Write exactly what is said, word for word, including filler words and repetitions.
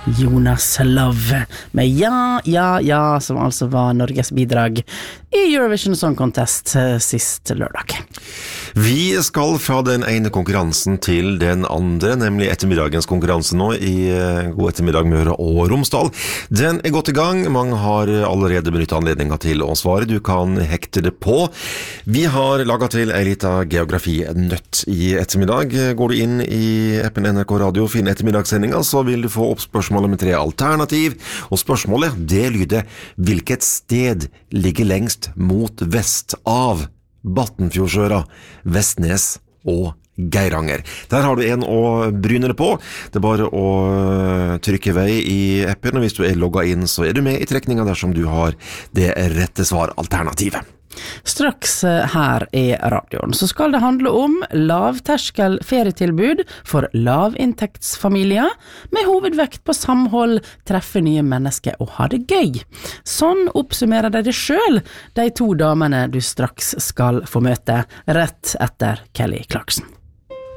Jonas Love med Ja, ja, ja, som altså var Norges bidrag i Eurovision Song Contest sist lørdag. Vi skal fra den ene konkurransen til den andre, nemlig ettermiddagens konkurranse nå i God ettermiddag Møre og Romsdal. Den er godt i gang, mange har allerede benyttet anledningen til å svare, du kan hekte det på. Vi har laget til en liten geografi-nøtt i ettermiddag. Går du inn i appen N R K Radio og finner ettermiddagssendingen, så vil du få opp spørsmålet med tre alternativ, og spørsmålet, det lyder: hvilket sted ligger lengst mot vest av Battenfjordsøra, Vestnes og Geiranger? Der har du en å bryne det på. Det er bare å trykke vei i appen, og hvis du er logget inn, så er du med i trekningen dersom du har det rette svar-alternativet. Straks her i radioen så skal det handle om lavterskel ferietilbud for lavinntektsfamilier med hovedvekt på samhold, treffe nye mennesker og ha det gøy. Sånn oppsummerer de det selv, de to damene du straks skal få møte rett etter Kelly Clarkson.